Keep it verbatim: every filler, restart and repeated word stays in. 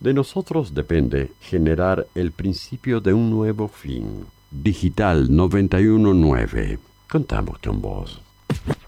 De nosotros depende generar el principio de un nuevo fin. Digital noventa y uno punto nueve. Contamos con vos.